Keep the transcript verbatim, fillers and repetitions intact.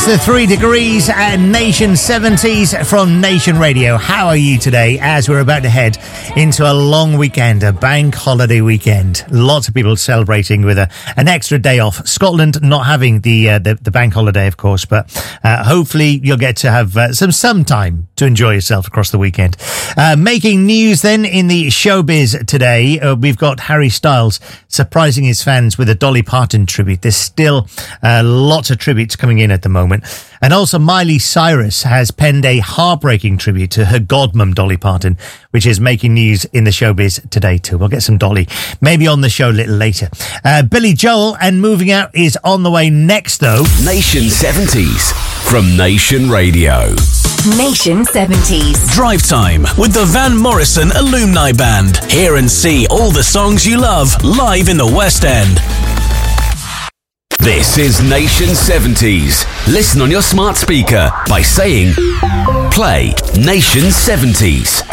the Three Degrees and Nation seventies from Nation Radio. How are you today as we're about to head into a long weekend, a bank holiday weekend? Lots of people celebrating with a, an extra day off. Scotland not having the uh, the, the bank holiday, of course, but uh, hopefully you'll get to have uh, some some time to enjoy yourself across the weekend. Uh, making news then in the showbiz today, uh, we've got Harry Styles surprising his fans with a Dolly Parton tribute. There's still uh, lots of tributes coming in at the moment. And also Miley Cyrus has penned a heartbreaking tribute to her godmum Dolly Parton, which is making news in the showbiz today too. We'll get some Dolly maybe on the show a little later. Uh, Billy Joel and Moving Out is on the way next though. Nation seventies from Nation Radio. Nation seventies. Drive Time with the Van Morrison Alumni Band. Hear and see all the songs you love live in the West End. This is Nation seventies. Listen on your smart speaker by saying, play Nation seventies.